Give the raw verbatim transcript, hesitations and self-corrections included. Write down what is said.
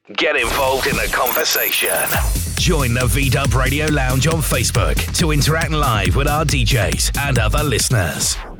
Get involved in the conversation. Join the V-Dub Radio Lounge on Facebook to interact live with our D Js and other listeners.